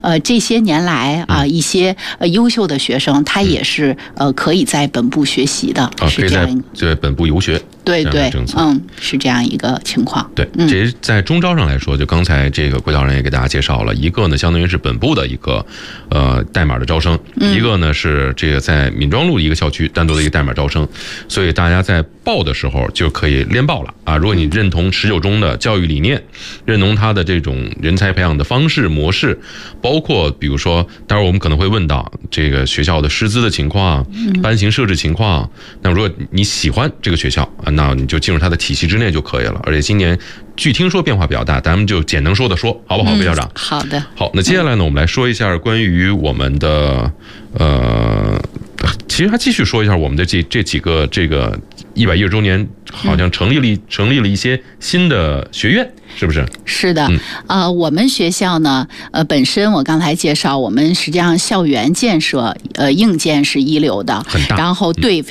这些年来啊，一些优秀的学生，他也是可以在本部学习的，是这样一个， 可以在本部游学。 对对，是这样一个情况。 对，这在中招上来说，就刚才这个郭教授也给大家介绍了，一个呢相当于是本部的一个代码的招生，一个呢是这个在闵庄路一个校区单独的一个代码招生，所以大家在报的时候就可以连报了啊！如果你认同19中的教育理念，认同他的这种人才培养的方式模式，包括比如说，待会儿我们可能会问到这个学校的师资的情况、班型设置情况。那么如果你喜欢这个学校啊，那你就进入它的体系之内就可以了。而且今年据听说变化比较大，咱们就简能说的说，好不好，魏校长？ 好的。 好，那接下来呢，我们来说一下关于我们的其实还继续说一下我们的这几个这个110周年，好像成立了一些新的学院，是不是？ 是的，我们学校呢，本身我刚才介绍，我们实际上校园建设硬件是一流的， 很大， 然后对。